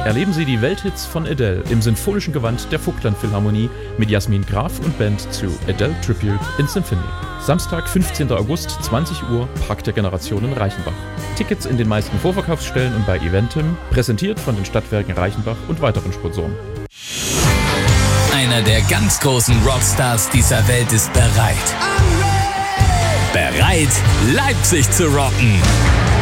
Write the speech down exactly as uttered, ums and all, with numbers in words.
erleben Sie die Welthits von Adele im sinfonischen Gewand der Vogtland Philharmonie mit Jasmin Graf und Band zu Adele Tribute in Symphony. Samstag, fünfzehnten August, zwanzig Uhr, Park der Generationen Reichenbach. Tickets in den meisten Vorverkaufsstellen und bei Eventim, präsentiert von den Stadtwerken Reichenbach und weiteren Sponsoren. Einer der ganz großen Rockstars dieser Welt ist bereit. Bereit, Leipzig zu rocken.